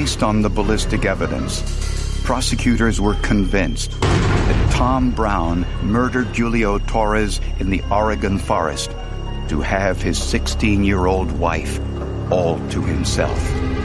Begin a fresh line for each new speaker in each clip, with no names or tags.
Based on the ballistic evidence, prosecutors were convinced that Tom Brown murdered Julio Torres in the Oregon forest to have his 16-year-old wife all to himself.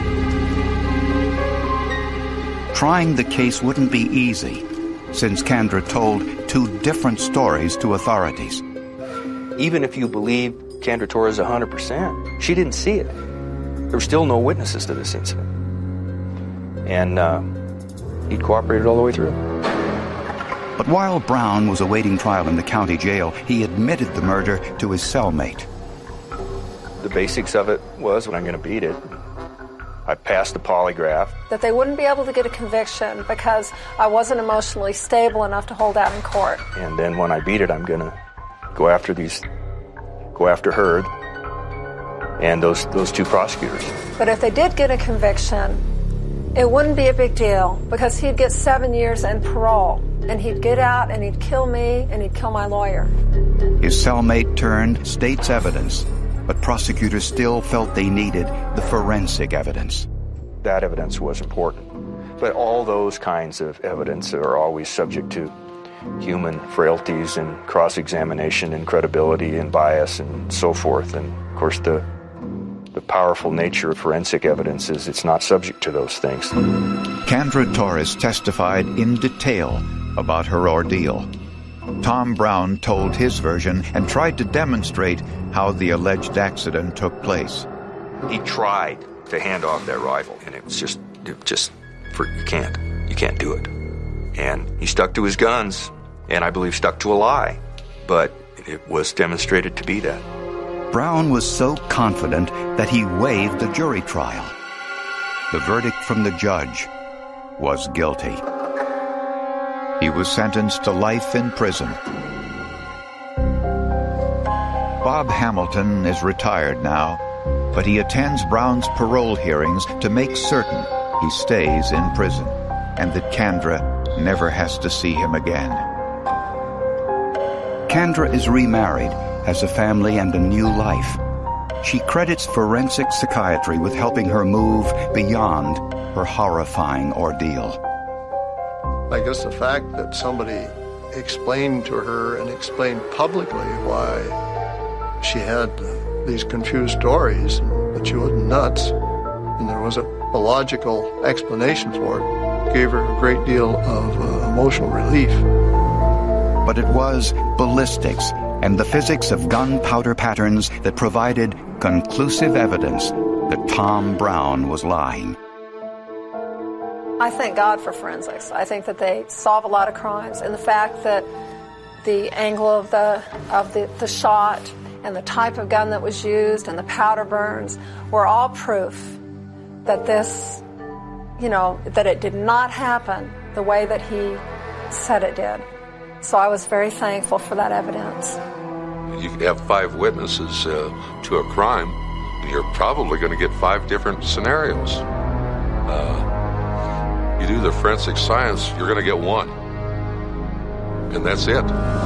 Trying the case wouldn't be easy, since Kandra told two different stories to authorities.
Even if you believe Kandra Torres 100%, she didn't see it. There were still no witnesses to this incident. And he cooperated all the way through.
But while Brown was awaiting trial in the county jail, he admitted the murder to his cellmate.
The basics of it was, when I'm going to beat it, I passed the polygraph.
That they wouldn't be able to get a conviction because I wasn't emotionally stable enough to hold out in court.
And then when I beat it, I'm going to go after her and those two prosecutors.
But if they did get a conviction, it wouldn't be a big deal because he'd get 7 years and parole. And he'd get out and he'd kill me and he'd kill my lawyer.
His cellmate turned state's evidence, but prosecutors still felt they needed the forensic evidence.
That evidence was important. But all those kinds of evidence are always subject to human frailties and cross-examination and credibility and bias and so forth. And, of course, the powerful nature of forensic evidence is it's not subject to those things.
Kandra Torres testified in detail about her ordeal. Tom Brown told his version and tried to demonstrate how the alleged accident took place.
He tried to hand off that rifle, and it you can't do it. And he stuck to his guns, and I believe stuck to a lie, but it was demonstrated to be that.
Brown was so confident that he waived the jury trial. The verdict from the judge was guilty. He was sentenced to life in prison. Bob Hamilton is retired now, but he attends Brown's parole hearings to make certain he stays in prison and that Kandra never has to see him again. Kandra is remarried, has a family and a new life. She credits forensic psychiatry with helping her move beyond her horrifying ordeal.
I guess the fact that somebody explained to her and explained publicly why she had these confused stories, that she wasn't nuts, and there was a logical explanation for it, gave her a great deal of emotional relief.
But it was ballistics and the physics of gunpowder patterns that provided conclusive evidence that Tom Brown was lying.
I thank God for forensics. I think that they solve a lot of crimes, and the fact that the angle of the shot and the type of gun that was used and the powder burns were all proof that this, that it did not happen the way that he said it did. So I was very thankful for that evidence.
You have 5 witnesses to a crime, you're probably going to get 5 different scenarios. You do the forensic science, you're going to get 1. And that's it.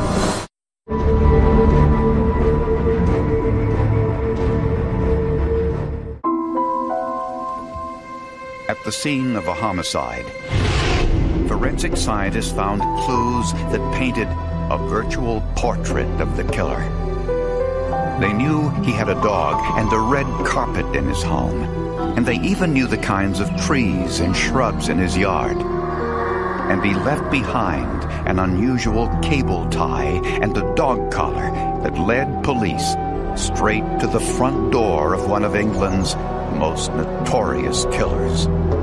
At the scene of a homicide, forensic scientists found clues that painted a virtual portrait of the killer. They knew he had a dog and a red carpet in his home, and they even knew the kinds of trees and shrubs in his yard. And he left behind an unusual cable tie and a dog collar that led police straight to the front door of one of England's most notorious killers.